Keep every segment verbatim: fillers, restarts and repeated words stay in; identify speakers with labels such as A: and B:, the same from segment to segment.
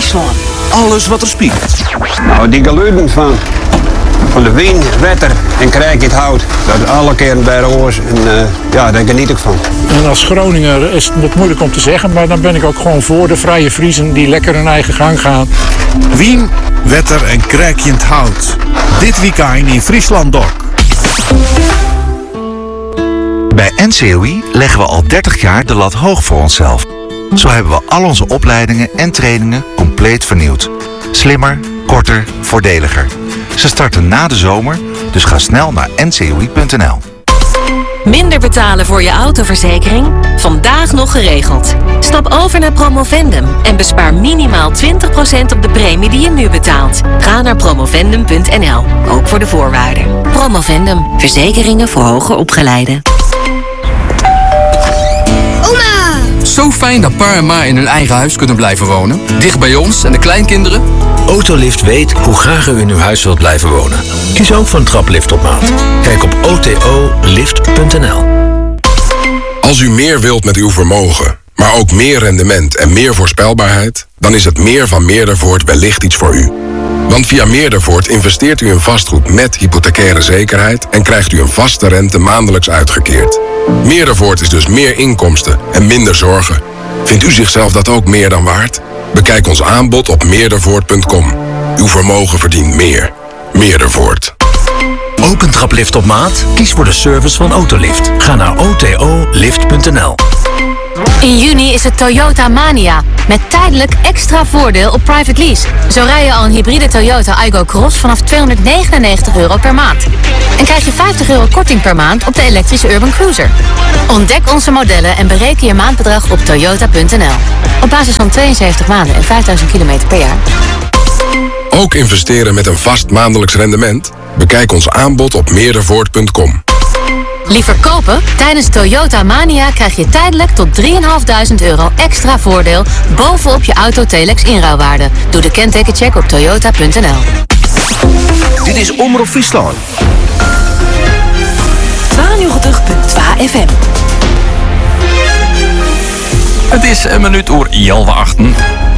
A: Friesland. Alles wat er speelt.
B: Nou, die geluiden van, van de wind, wetter en krijg het hout. Dat is alle keren bij de oors en uh, ja, daar geniet ik van.
C: En als Groninger is het moeilijk om te zeggen, maar dan ben ik ook gewoon voor de vrije Friezen die lekker hun eigen gang gaan.
A: Wien, wetter en krijkjend hout. Dit weekend in Friesland Dok.
D: Bij N C O I leggen we al dertig jaar de lat hoog voor onszelf. Zo hebben we al onze opleidingen en trainingen compleet vernieuwd. Slimmer, korter, voordeliger. Ze starten na de zomer, dus ga snel naar n c o i punt n l.
E: Minder betalen voor je autoverzekering? Vandaag nog geregeld. Stap over naar Promovendum en bespaar minimaal twintig procent op de premie die je nu betaalt. Ga naar promovendum punt n l, ook voor de voorwaarden. Promovendum, verzekeringen voor hoger opgeleiden.
F: Zo fijn dat pa en ma in hun eigen huis kunnen blijven wonen. Dicht bij ons en de kleinkinderen.
G: Autolift weet hoe graag u in uw huis wilt blijven wonen. Kies ook voor een traplift op maat. Kijk op o t o lift punt n l.
H: Als u meer wilt met uw vermogen, maar ook meer rendement en meer voorspelbaarheid, dan is het meer van Meerdervoort wellicht iets voor u. Want via Meerdervoort investeert u in vastgoed met hypothecaire zekerheid en krijgt u een vaste rente maandelijks uitgekeerd. Meerdervoort is dus meer inkomsten en minder zorgen. Vindt u zichzelf dat ook meer dan waard? Bekijk ons aanbod op meerdervoort punt com. Uw vermogen verdient meer. Meerdervoort.
G: Ook een traplift op maat? Kies voor de service van Autolift. Ga naar o t o lift punt n l.
I: In juni is het Toyota Mania. Met tijdelijk extra voordeel op private lease. Zo rij je al een hybride Toyota Aygo Cross vanaf tweehonderdnegenennegentig euro per maand. En krijg je vijftig euro korting per maand op de elektrische Urban Cruiser. Ontdek onze modellen en bereken je maandbedrag op toyota punt n l. Op basis van tweeënzeventig maanden en vijfduizend kilometer per jaar.
H: Ook investeren met een vast maandelijks rendement? Bekijk ons aanbod op meerdervoort punt com.
I: Liever kopen? Tijdens Toyota Mania krijg je tijdelijk tot drieduizend vijfhonderd euro extra voordeel bovenop je auto Telex inruilwaarde. Doe de kentekencheck op toyota punt n l.
A: Dit is Omroep Friesland.
E: tweeënnegentig punt twee F M.
J: Het is een minuut oor half achten.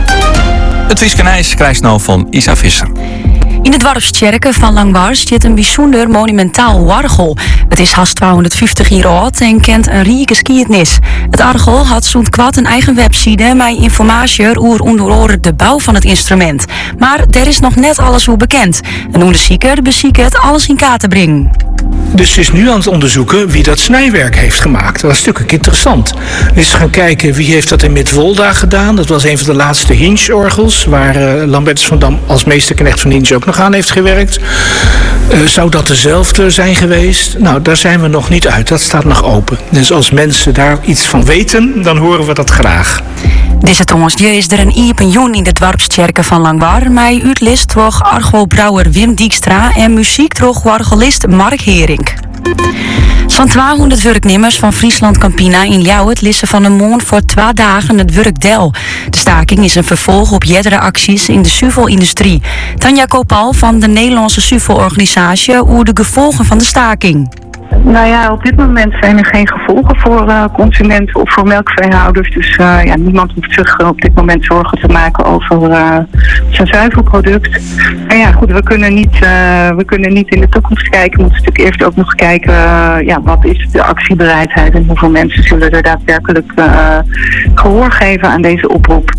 J: Het Wieskenijs krijgt nou van Isa Visser.
K: In de Dwarfskerken van Langwarr zit een bijzonder monumentaal orgel. Het is haast tweehonderdvijftig jaar oud en kent een rijke geschiedenis. Het orgel had zo'n kwad een eigen website met informatie over onder andere de bouw van het instrument. Maar er is nog net alles hoe bekend. En onderzoeker bezieken het alles in kaart te brengen.
C: Dus ze is nu aan het onderzoeken wie dat snijwerk heeft gemaakt. Dat is natuurlijk interessant. Dus ze gaan kijken wie heeft dat in Midwolda gedaan. Dat was een van de laatste Hinch-orgels, waar uh, Lambertus van Dam als meesterknecht van Hinch ook nog aan heeft gewerkt. Uh, zou dat dezelfde zijn geweest? Nou, daar zijn we nog niet uit. Dat staat nog open. Dus als mensen daar iets van weten, dan horen we dat graag.
K: Deze tongensje is er een iepenjoen in de Dwarpskerken van Langwarr. Mij uitlist toch orgelbrouwer Wim Dijkstra en muziek toch orgelist Mark Hering. Zo'n tweehonderd werknemers van Friesland Campina in Ljouwert lissen van een maand voor twee dagen het werkdel. De staking is een vervolg op eerdere acties in de suvelindustrie. Tanja Kopal van de Nederlandse Suvelorganisatie over de gevolgen van de staking.
L: Nou ja, op dit moment zijn er geen gevolgen voor uh, consumenten of voor melkveehouders. Dus uh, ja, niemand hoeft zich uh, op dit moment zorgen te maken over uh, zijn zuivelproduct. En ja, goed, we kunnen niet, uh, we kunnen niet in de toekomst kijken. We moeten natuurlijk eerst ook nog kijken, uh, ja, wat is de actiebereidheid en hoeveel mensen zullen er daadwerkelijk uh, gehoor geven aan deze oproep.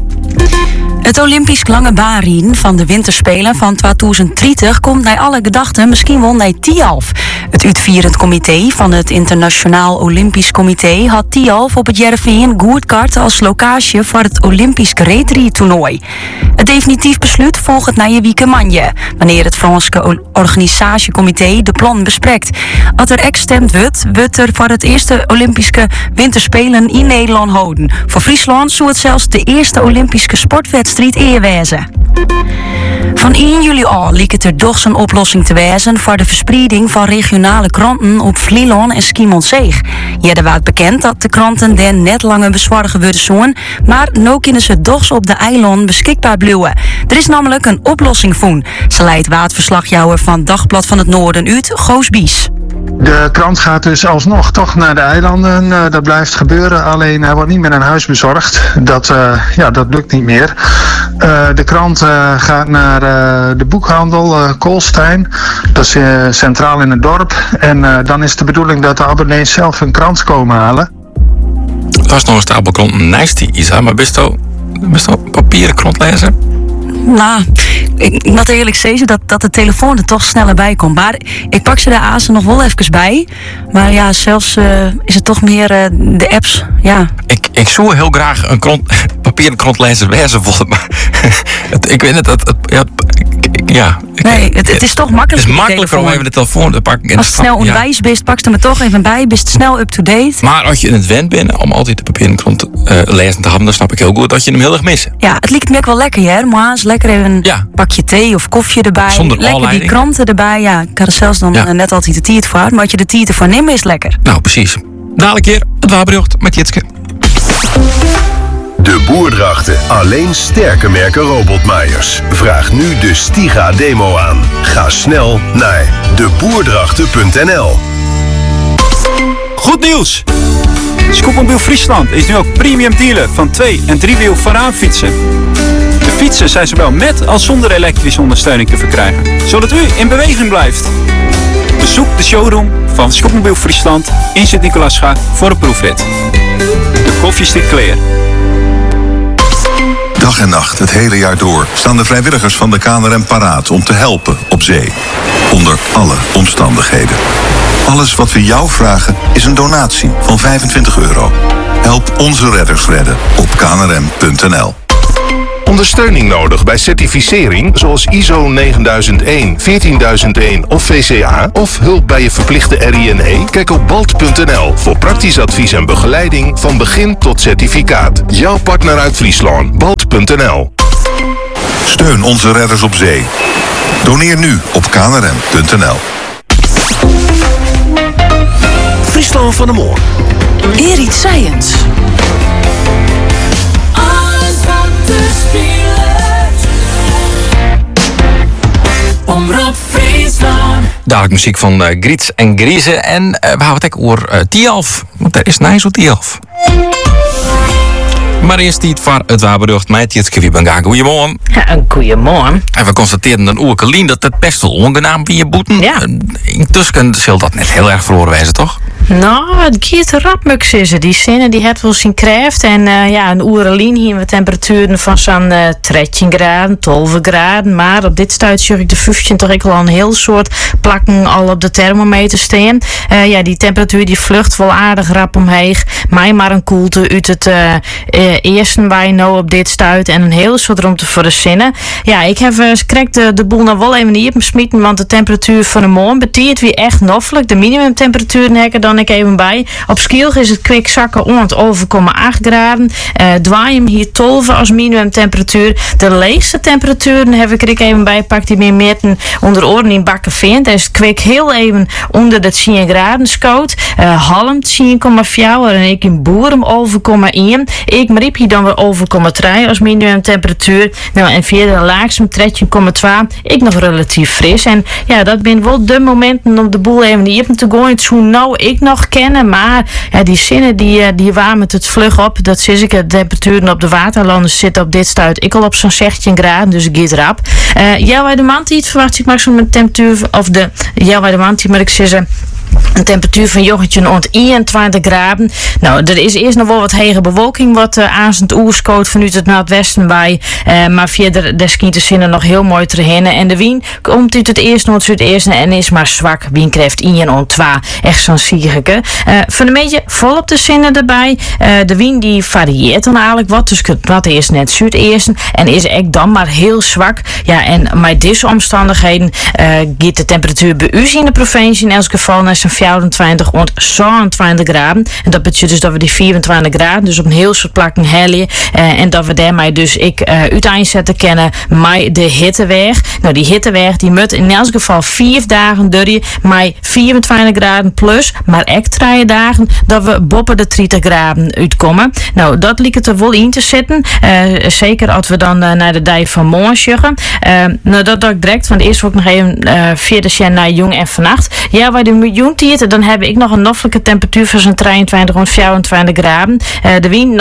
K: Het Olympisch lange baanrien van de winterspelen van tweeduizend dertig komt naar alle gedachten misschien wel naar Tialf. Het uitvierend comité van het Internationaal Olympisch Comité had Tialf op het Jereveen goedkart als locatie voor het Olympisch reedrietoernooi. Het definitief besluit volgt na je weekendmanje, wanneer het Franse organisatiecomité de plan bespreekt. Als er extemd wordt, wordt er voor het eerste Olympische winterspelen in Nederland houden. Voor Friesland zou het zelfs de eerste Olympische sportwedstrijd eerwezen. Van één juli al leek het er toch een oplossing te wezen voor de verspreiding van regionale kranten op Vlieland en Schiermonnikoog. Eerder werd bekend dat de kranten dan net langer bezorgen worden zoen, maar nu kunnen ze toch op de eilanden beschikbaar blijven. Er is namelijk een oplossing voor. Ze leidt waardverslagjouwer van Dagblad van het Noorden uit, Goos Bies.
M: De krant gaat dus alsnog toch naar de eilanden. Uh, dat blijft gebeuren, alleen hij wordt niet meer aan huis bezorgd. Dat, uh, ja, dat lukt niet meer. Uh, de krant uh, gaat naar uh, de boekhandel uh, Koolstein. Dat is uh, centraal in het dorp. En uh, dan is de bedoeling dat de abonnees zelf een krant komen halen.
J: Er was nog een stapel kranten naast die Isa, maar best wel een papieren krant lezen?
K: Nou, ik moet eerlijk zeggen dat, dat de telefoon er toch sneller bij komt. Maar ik pak ze de azen nog wel even bij. Maar ja, zelfs uh, is het toch meer uh, de apps, ja.
J: Ik, ik zou heel graag een krant, papieren krant lezen wezen, maar het, ik weet het, het, het ja, ik, ja. Ik,
K: nee, het, het is toch makkelijk.
J: Het is makkelijker om even de telefoon te pakken.
K: Als het snel onwijs ja. bent, pak ze er maar toch even bij, bent snel up-to-date.
J: Maar als je in het wend bent om altijd de papieren krant uh, lezen te hebben, dan snap ik heel goed dat je hem heel erg mist.
K: Ja, het lijkt me ook wel lekker, hè, maar lekker even een ja. pakje thee of koffie erbij.
J: Zonder
K: lekker
J: aanleiding.
K: Die kranten erbij. Ja, ik had er zelfs dan ja. net altijd de tiert voor uit. Maar als je de tiert ervoor neemt, is lekker.
J: Nou, precies. Dadelijk keer het Wapenbericht met Jitske.
N: De Boerdrachten. Alleen sterke merken robotmaaiers. Vraag nu de Stiga demo aan. Ga snel naar de boerdrachten punt n l.
O: Goed nieuws! Scootmobiel Friesland is nu ook premium dealer van twee- en driewiel voorraadfietsen. De fietsen zijn zowel met als zonder elektrische ondersteuning te verkrijgen, zodat u in beweging blijft. Bezoek de showroom van Scootmobiel Friesland in Sint-Nicolaasga voor een proefrit. De koffie stikt clear.
P: Dag en nacht, het hele jaar door, staan de vrijwilligers van de K N R M paraat om te helpen op zee. Onder alle omstandigheden. Alles wat we jou vragen is een donatie van vijfentwintig euro. Help onze redders redden op k n r m punt n l.
N: Ondersteuning nodig bij certificering zoals I S O negenduizend één, veertienduizend één of V C A of hulp bij je verplichte R I N E? Kijk op balt punt n l voor praktisch advies en begeleiding van begin tot certificaat. Jouw partner uit Friesland, balt punt n l.
P: Steun onze redders op zee. Doneer nu op k n r m punt n l.
N: Friesland van de Moor.
K: Erit Science.
J: Omroep Friesland. Dadelijk muziek van uh, Griets en Grieze. En uh, we houden het ook over uh, Tialf. Want er is nice op Tialf. Maar eerst niet voor het Wapenbericht met Jitske Wiebenga. Goedemorgen.
Q: Ja, een goedemorgen.
J: En we constateren dan ook Lien dat het best wel ongenaam bij je boeten.
Q: Ja.
J: Intussen zal dat net heel erg verloren wijzen, toch?
Q: Nou, het giet rapmuks is het. Die zinnen die het wel zien krijgt. En uh, ja, een oerelien hier met temperaturen van zo'n uh, dertien graden, twaalf graden. Maar op dit stuit zie ik de vijftien toch ik al een heel soort plakken al op de thermometer staan. Uh, ja, die temperatuur die vlucht wel aardig rap omheen. Mij maar een koelte uit het uh, uh, eerste waar je nou op dit stuit. En een heel soort ruimte voor de zinnen. Ja, ik heb uh, krek de, de boel nou wel even niet op me smieten. Want de temperatuur van de morgen betiert weer echt noffelijk. De minimumtemperatuur hekken dan ik even bij. Op Skielg is het kwik zakken rond over komma acht graden. Uh, Dwaaien hier twaalf als minimumtemperatuur. De leegste temperaturen heb ik er even bij. Pak die meer meten onder oren in bakken vindt. Daar is het kwik heel even onder de tien graden scout. Uh, Halm tien komma vier en ik in Boerum over komma één. Ik riep hier dan weer over komma drie als minimumtemperatuur. Nou en via de laagste dertien komma twee. Ik nog relatief fris. En ja, dat zijn wel de momenten om de boel even niet te gooien. Hoe nou ik nog kennen, maar ja, die zinnen die, die warmen het vlug op. Dat zie ik, de temperaturen op de waterlanden zitten op dit stuit. Ik al op zo'n zestien graden, dus ik giet rap. Uh, ja, bij de mantiet verwacht ik maar zo'n temperatuur, of de, ja, bij de mantiet, maar ik zeggen een temperatuur van joggetje rond eenentwintig graden. Nou, er is eerst nog wel wat hege bewolking wat uh, aanzend oerskoot vanuit het noordwesten bij. Uh, maar verder de schiet de zinnen nog heel mooi te hinnen. En de wien komt uit het eerste noord zuideerste en is maar zwak. Wien krijgt één en twee. Echt zo'n siegeke. Uh, van een beetje volop de zinnen erbij. Uh, de wien die varieert dan eigenlijk wat. Dus wat is net zuideersten. En is echt dan maar heel zwak. Ja, en met deze omstandigheden uh, gaat de temperatuur bij u in de provincie in elk geval naar zo'n vierentwintig rond zevenentwintig graden. En dat betekent dus dat we die vierentwintig graden dus op een heel soort plakken hellen. Uh, en dat we daarmee dus ik uh, uiteindelijk zetten kennen met de hitteweg. Nou, die hitteweg die moet in elk geval vier dagen durren met vierentwintig graden plus, maar echt drie dagen dat we boven de dertig graden uitkomen. Nou, dat lijkt het er wel in te zitten. Uh, zeker als we dan uh, naar de dag van morgen juggen. Uh, nou, dat doe ik direct, want eerst wil ik nog even uh, verder zijn naar jong en vannacht. Ja, bij de miljoentieten, dan heb ik nog een noffelijke temperatuur van zo'n drieëntwintig rond vierentwintig graden. Uh, de wind nog heel iets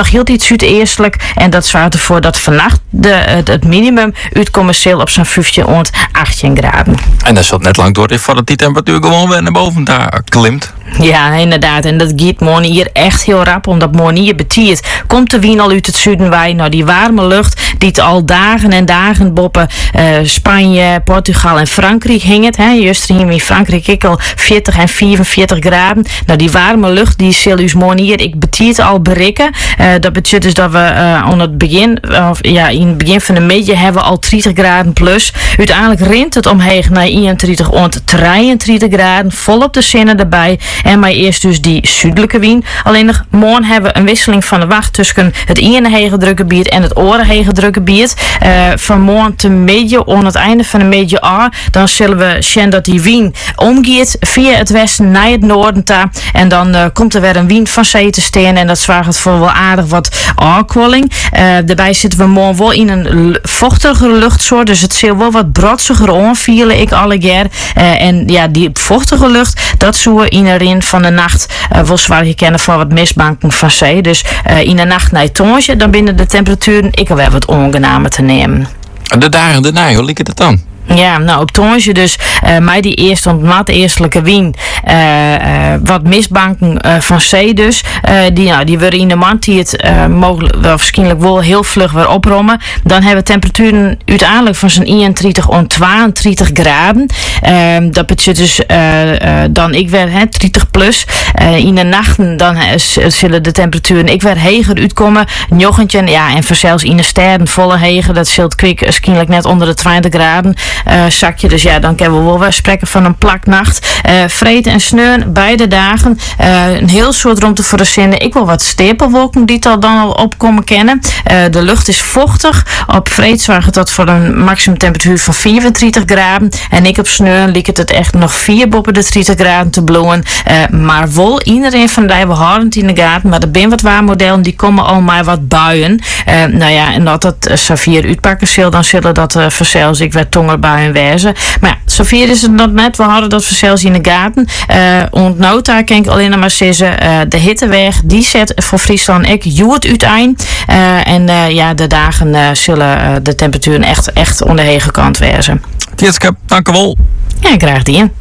Q: zuideestelijk. En dat zorgt ervoor dat vannacht de, het, het minimum uitkommercieel op zo'n vijftien tot achttien graden.
J: En dat is wat net lang door voordat die temperatuur gewoon weer naar boven daar klimt.
Q: Ja, inderdaad. En dat gaat morgen hier echt heel rap, omdat morgen hier betiert. Komt de wind al uit het zuiden wij. Nou, die warme lucht die het al dagen en dagen boppen uh, Spanje, Portugal en Frankrijk hing het. Hè. Juist hier in Frankrijk ik al veertig en vierenveertig graden. Nou, die warme lucht die zal u morgen hier, ik betiert al bereiken. Uh, dat betekent dus dat we uh, aan het begin, of ja, in het begin van de middag hebben we al dertig graden plus. Uiteindelijk rint het omheen naar eenentwintig tot drieëntwintig graden, volop de zinnen erbij. En maar eerst dus die zuidelijke wind. Alleen nog morgen hebben we een wisseling van de wacht tussen het ene hege drukgebied en het andere hege drukgebied. Uh, van morgen te midden, aan het einde van de middag aan, dan zullen we zien dat die wind omgeeft via het westen naar het noorden ta. En dan uh, komt er weer een wind van zee te staan en dat zorgt voor wel aardig wat aankoeling. Uh, daarbij zitten we morgen wel in een vochtigere luchtsoort, dus het zal wel wat brotsiger aanvielen, ik alle keer. Uh, en ja, die vochtige lucht, dat zullen we in de rin van de nacht uh, wel zwaar kennen voor wat mistbanken van zee. Dus uh, in de nacht naar het tongetje, dan binnen de temperaturen ik alweer wat ongenamer te nemen.
J: De dagen daarna, hoe liep het dan?
Q: Ja, nou op Tongje dus, uh, mij die eerste ontmat eerstelijke wien, uh, uh, wat misbanken uh, van zee dus, uh, die, nou, die worden in de maand die het uh, mogelijk, wel waarschijnlijk wel heel vlug weer oprommen. Dan hebben we temperaturen uiteindelijk van zo'n eenentwintig tot tweeëntwintig graden. Uh, dat betekent dus uh, uh, dan ik weer hè, dertig plus. Uh, in de nachten dan uh, zullen de temperaturen ik weer heger uitkomen. Jochentje, ja, en voor zelfs in de sterren volle heger, dat zult kwik waarschijnlijk net onder de twintig graden. Uh, zakje. Dus ja, dan kunnen we wel weer spreken van een plaknacht. Uh, vreten en sneun, beide dagen. Uh, een heel soort ruimte voor de zinnen. Ik wil wat stapelwolken die al dan al opkomen kennen. Uh, de lucht is vochtig. Op vreed zorgt het dat voor een maximum temperatuur van vierentwintig graden. En ik op sneun liep het echt nog vier boven de dertig graden te bloeien. Uh, maar wel iedereen van die we houden het in de gaten. Maar er zijn wat waarmodellen die komen al maar wat buien. Uh, nou ja, en dat het uh, Savier uitpakken zal, dan zullen dat uh, vanzelfs ik werd tongerbuien wezen. Maar ja, Savier is het nog net. We hadden dat vanzelfs in de gaten. Uh, Ontnota kan ik alleen maar zeggen. Uh, de hitteweg, die zet voor Friesland ik joert uiteind. Uh, en uh, ja, de dagen uh, zullen uh, de temperaturen echt, echt onder de hege kant wezen.
J: Tjitske, dank u wel.
Q: Ja, graag die.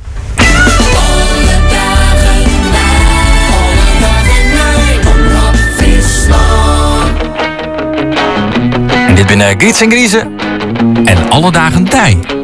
J: En dit binnen Griets en Griezen. En alle dagen tij.